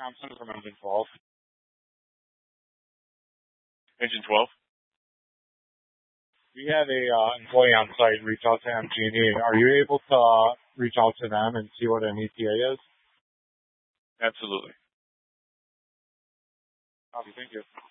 Thompson from Engine 12. Engine 12? We had a employee on site reach out to MG&E. Are you able to reach out to them and see what an ETA is? Absolutely. Thank you.